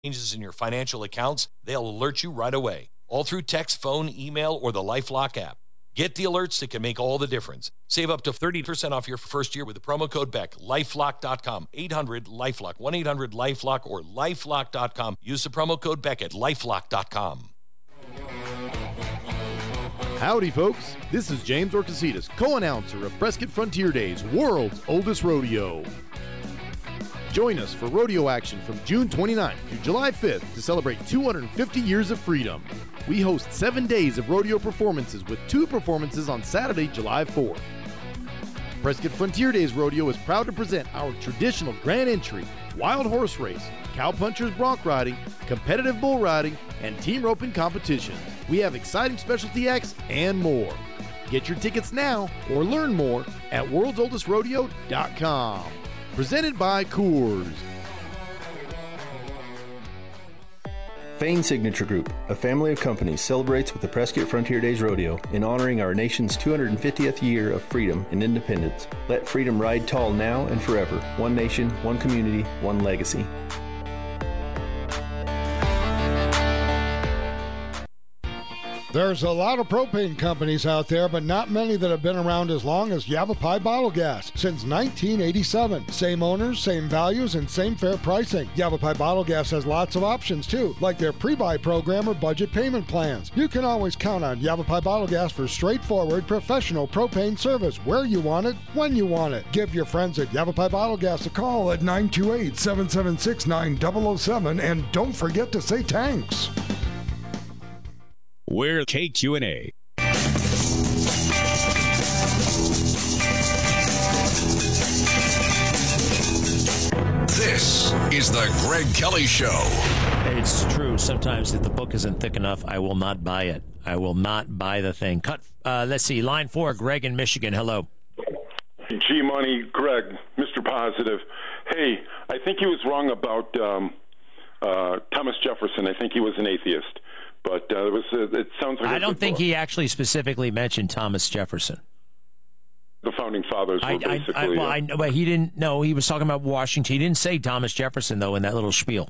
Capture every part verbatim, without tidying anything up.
changes in your financial accounts, they'll alert you right away, all through text, phone, email, or the LifeLock app. Get the alerts that can make all the difference. Save up to thirty percent off your first year with the promo code Beck. lifelock dot com, eight hundred LifeLock, one eight hundred LifeLock, or lifelock dot com. Use the promo code Beck at lifelock dot com. Howdy, folks. This is James Orcasitas, co-announcer of Prescott Frontier Days, world's oldest rodeo. Join us for rodeo action from June twenty-ninth through July fifth to celebrate two hundred fifty years of freedom. We host seven days of rodeo performances with two performances on Saturday, July fourth. Prescott Frontier Days Rodeo is proud to present our traditional grand entry, wild horse race, cowpunchers bronc riding, competitive bull riding, and team roping competitions. We have exciting specialty acts and more. Get your tickets now or learn more at worlds oldest rodeo dot com. Presented by Coors. Fane Signature Group, a family of companies, celebrates with the Prescott Frontier Days Rodeo in honoring our nation's two hundred fiftieth year of freedom and independence. Let freedom ride tall now and forever. One nation, one community, one legacy. There's a lot of propane companies out there, but not many that have been around as long as Yavapai Bottle Gas since nineteen eighty-seven. Same owners, same values, and same fair pricing. Yavapai Bottle Gas has lots of options too, like their pre-buy program or budget payment plans. You can always count on Yavapai Bottle Gas for straightforward, professional propane service where you want it, when you want it. Give your friends at Yavapai Bottle Gas a call at nine two eight, seven seven six, nine zero zero seven, and don't forget to say thanks. We're K Q and A. This is the Greg Kelly Show. It's true. Sometimes if the book isn't thick enough, I will not buy it. I will not buy the thing. Cut. Uh, let's see. Line four, Greg in Michigan. Hello. G-Money, Greg, Mister Positive. Hey, I think he was wrong about um, uh, Thomas Jefferson. I think he was an atheist. But uh, it was. Uh, it sounds like I don't think book. he actually specifically mentioned Thomas Jefferson. The founding fathers were I, basically. I, I, well, uh, I know, but he didn't. No, he was talking about Washington. He didn't say Thomas Jefferson though in that little spiel.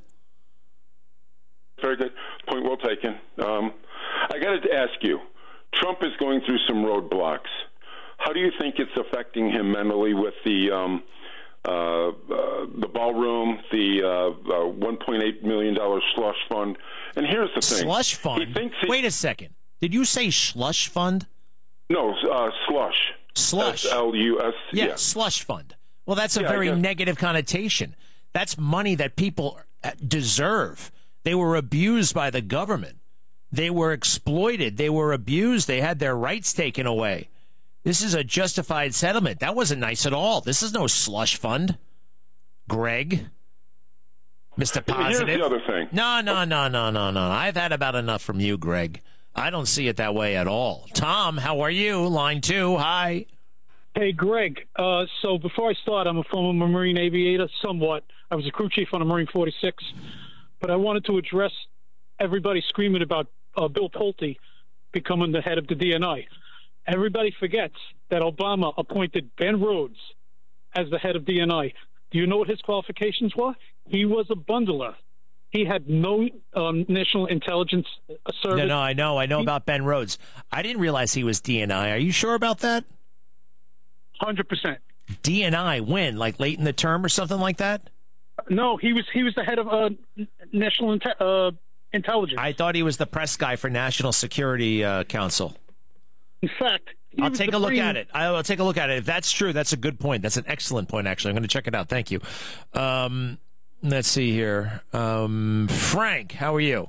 Very good point. Well taken. Um, I got to ask you. Trump is going through some roadblocks. How do you think it's affecting him mentally with the um, uh, uh, the ballroom, the uh, uh, one point eight million dollars slush fund? And here's the thing. Slush fund? He thinks he, Wait a second. Did you say slush fund? No, uh, slush. Slush. S L U S. Yeah, Yeah, slush fund. Well, that's a Yeah, very I guess. negative connotation. That's money that people deserve. They were abused by the government. They were exploited. They were abused. They had their rights taken away. This is a justified settlement. That wasn't nice at all. This is no slush fund. Greg? Mister Positive? Here's the other thing. No, no, no, no, no, no. I've had about enough from you, Greg. I don't see it that way at all. Tom, how are you? Line two, hi. Hey, Greg. Uh, so before I start, I'm a former Marine aviator, somewhat. I was a crew chief on a Marine forty-six. But I wanted to address everybody screaming about uh, Bill Pulte becoming the head of the D N I. Everybody forgets that Obama appointed Ben Rhodes as the head of D N I. Do you know what his qualifications were? He was a bundler. He had no um, national intelligence service. No, no, I know. I know he, about Ben Rhodes. I didn't realize he was D N I. Are you sure about that? one hundred percent. D N I, when? Like late in the term or something like that? No, he was he was the head of uh, national inte- uh, intelligence. I thought he was the press guy for National Security uh, Council. In fact, he I'll was take the a look brain- at it. I'll take a look at it. If that's true, that's a good point. That's an excellent point, actually. I'm going to check it out. Thank you. Um, let's see here. Um, Frank, how are you?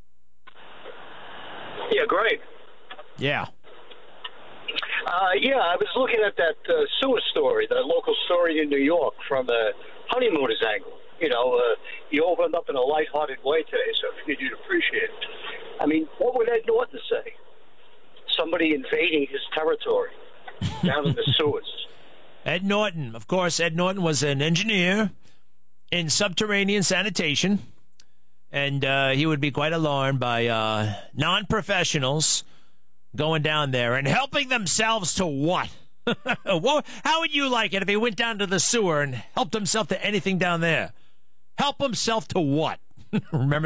Yeah, great. Yeah. Uh, yeah, I was looking at that uh, sewer story, the local story in New York from a honeymooner's angle. You know, uh, you opened up in a lighthearted way today, so I figured you'd appreciate it. I mean, what would Ed Norton say? Somebody invading his territory down in the sewers. Ed Norton. Of course, Ed Norton was an engineer in subterranean sanitation, and uh, he would be quite alarmed by uh, non-professionals going down there and helping themselves to what? What? How would you like it if he went down to the sewer and helped himself to anything down there? Help himself to what? Remember